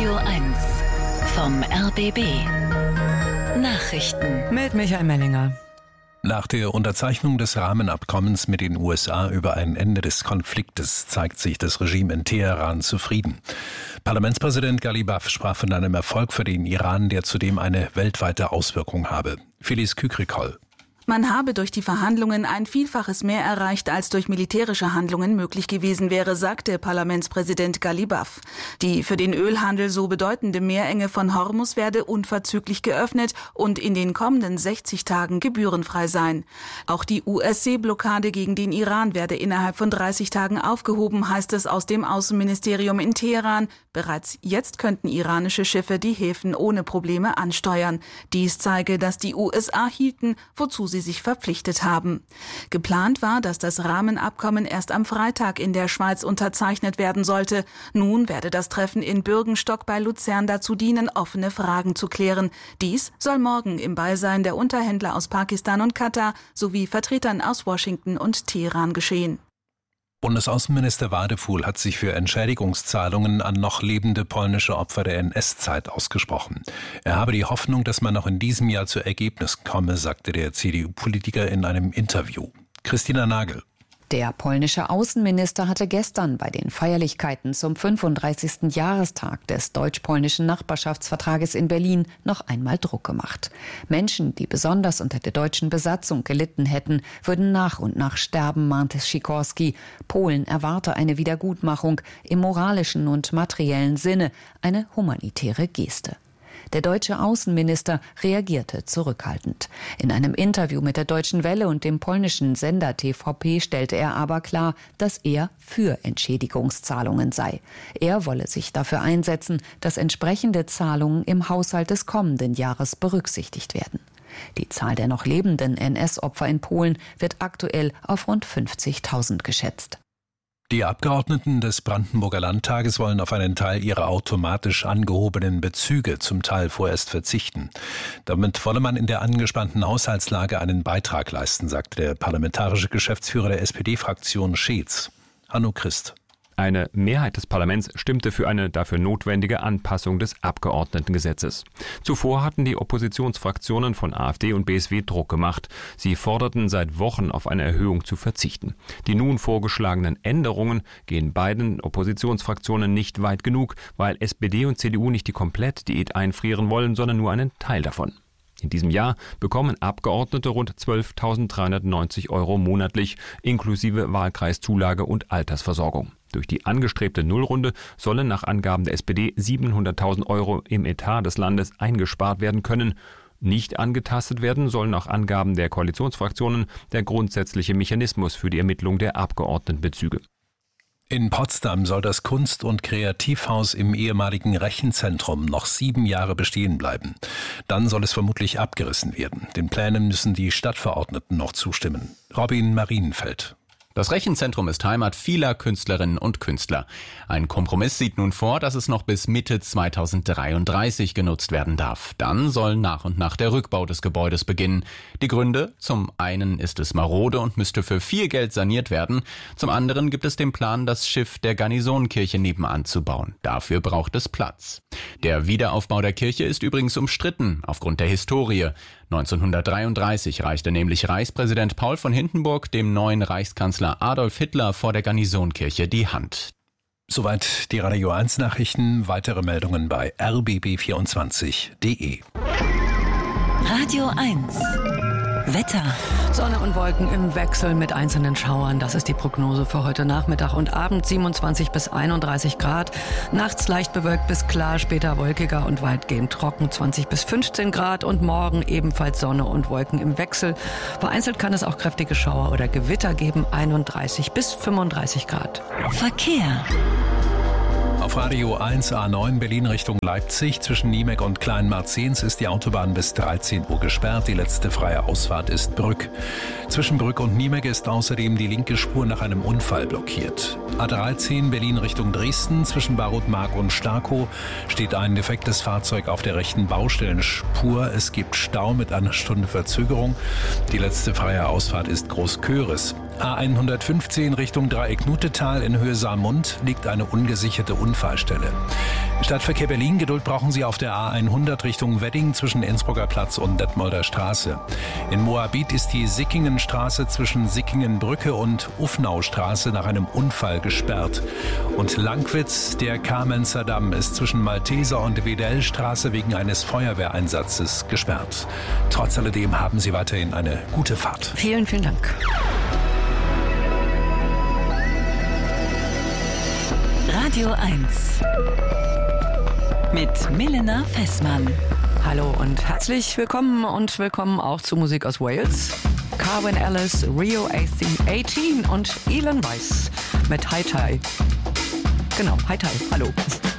Radio 1 vom RBB. Nachrichten mit Michael Mellinger. Nach der Unterzeichnung des Rahmenabkommens mit den USA über ein Ende des Konfliktes zeigt sich das Regime in Teheran zufrieden. Parlamentspräsident Ghalibaf sprach von einem Erfolg für den Iran, der zudem eine weltweite Auswirkung habe. Felice Kükrikol. Man habe durch die Verhandlungen ein Vielfaches mehr erreicht, als durch militärische Handlungen möglich gewesen wäre, sagte Parlamentspräsident Ghalibaf. Die für den Ölhandel so bedeutende Meerenge von Hormuz werde unverzüglich geöffnet und in den kommenden 60 Tagen gebührenfrei sein. Auch die US-Seeblockade gegen den Iran werde innerhalb von 30 Tagen aufgehoben, heißt es aus dem Außenministerium in Teheran. Bereits jetzt könnten iranische Schiffe die Häfen ohne Probleme ansteuern. Dies zeige, dass die USA hielten, wozu sie sich verpflichtet haben. Geplant war, dass das Rahmenabkommen erst am Freitag in der Schweiz unterzeichnet werden sollte. Nun werde das Treffen in Bürgenstock bei Luzern dazu dienen, offene Fragen zu klären. Dies soll morgen im Beisein der Unterhändler aus Pakistan und Katar sowie Vertretern aus Washington und Teheran geschehen. Bundesaußenminister Wadefuhl hat sich für Entschädigungszahlungen an noch lebende polnische Opfer der NS-Zeit ausgesprochen. Er habe die Hoffnung, dass man noch in diesem Jahr zu Ergebnissen komme, sagte der CDU-Politiker in einem Interview. Christina Nagel. Der polnische Außenminister hatte gestern bei den Feierlichkeiten zum 35. Jahrestag des deutsch-polnischen Nachbarschaftsvertrages in Berlin noch einmal Druck gemacht. Menschen, die besonders unter der deutschen Besatzung gelitten hätten, würden nach und nach sterben, mahnte Sikorski. Polen erwarte eine Wiedergutmachung im moralischen und materiellen Sinne, eine humanitäre Geste. Der deutsche Außenminister reagierte zurückhaltend. In einem Interview mit der Deutschen Welle und dem polnischen Sender TVP stellte er aber klar, dass er für Entschädigungszahlungen sei. Er wolle sich dafür einsetzen, dass entsprechende Zahlungen im Haushalt des kommenden Jahres berücksichtigt werden. Die Zahl der noch lebenden NS-Opfer in Polen wird aktuell auf rund 50.000 geschätzt. Die Abgeordneten des Brandenburger Landtages wollen auf einen Teil ihrer automatisch angehobenen Bezüge zum Teil vorerst verzichten. Damit wolle man in der angespannten Haushaltslage einen Beitrag leisten, sagte der parlamentarische Geschäftsführer der SPD-Fraktion Scheetz. Hanno Christ. Eine Mehrheit des Parlaments stimmte für eine dafür notwendige Anpassung des Abgeordnetengesetzes. Zuvor hatten die Oppositionsfraktionen von AfD und BSW Druck gemacht. Sie forderten seit Wochen, auf eine Erhöhung zu verzichten. Die nun vorgeschlagenen Änderungen gehen beiden Oppositionsfraktionen nicht weit genug, weil SPD und CDU nicht die Komplettdiät einfrieren wollen, sondern nur einen Teil davon. In diesem Jahr bekommen Abgeordnete rund 12.390 € monatlich, inklusive Wahlkreiszulage und Altersversorgung. Durch die angestrebte Nullrunde sollen nach Angaben der SPD 700.000 € im Etat des Landes eingespart werden können. Nicht angetastet werden soll nach Angaben der Koalitionsfraktionen der grundsätzliche Mechanismus für die Ermittlung der Abgeordnetenbezüge. In Potsdam soll das Kunst- und Kreativhaus im ehemaligen Rechenzentrum noch 7 Jahre bestehen bleiben. Dann soll es vermutlich abgerissen werden. Den Plänen müssen die Stadtverordneten noch zustimmen. Robin Marienfeld. Das Rechenzentrum ist Heimat vieler Künstlerinnen und Künstler. Ein Kompromiss sieht nun vor, dass es noch bis Mitte 2033 genutzt werden darf. Dann soll nach und nach der Rückbau des Gebäudes beginnen. Die Gründe? Zum einen ist es marode und müsste für viel Geld saniert werden. Zum anderen gibt es den Plan, das Schiff der Garnisonkirche nebenan zu bauen. Dafür braucht es Platz. Der Wiederaufbau der Kirche ist übrigens umstritten aufgrund der Historie. 1933 reichte nämlich Reichspräsident Paul von Hindenburg dem neuen Reichskanzler Adolf Hitler vor der Garnisonkirche die Hand. Soweit die Radio 1 Nachrichten. Weitere Meldungen bei rbb24.de. Radio 1 Wetter. Sonne und Wolken im Wechsel mit einzelnen Schauern. Das ist die Prognose für heute Nachmittag und Abend. 27 bis 31 Grad. Nachts leicht bewölkt bis klar, später wolkiger und weitgehend trocken. 20 bis 15 Grad und morgen ebenfalls Sonne und Wolken im Wechsel. Vereinzelt kann es auch kräftige Schauer oder Gewitter geben. 31 bis 35 Grad. Verkehr. Auf Radio 1 A9 Berlin Richtung Leipzig zwischen Niemek und Kleinmarzens ist die Autobahn bis 13 Uhr gesperrt. Die letzte freie Ausfahrt ist Brück. Zwischen Brück und Niemek ist außerdem die linke Spur nach einem Unfall blockiert. A13 Berlin Richtung Dresden zwischen Barutmark und Starkow steht ein defektes Fahrzeug auf der rechten Baustellenspur. Es gibt Stau mit einer Stunde Verzögerung. Die letzte freie Ausfahrt ist Großköris. A115 Richtung Dreieck-Nutetal in Höhe Saarmund liegt eine ungesicherte Unfallstelle. Stadtverkehr Berlin, Geduld brauchen Sie auf der A100 Richtung Wedding zwischen Innsbrucker Platz und Detmolder Straße. In Moabit ist die Sickingenstraße zwischen Sickingenbrücke und Uffnaustraße nach einem Unfall gesperrt. Und Langwitz, der Kamenzer Damm, ist zwischen Malteser und Wedellstraße wegen eines Feuerwehreinsatzes gesperrt. Trotz alledem haben Sie weiterhin eine gute Fahrt. Vielen, vielen Dank. Radio 1 mit Milena Fessmann. Hallo und herzlich willkommen und willkommen auch zu Musik aus Wales. Carwyn Ellis, Rio 18 und Elon Weiss mit High Tide. Genau, High Tide. Hallo.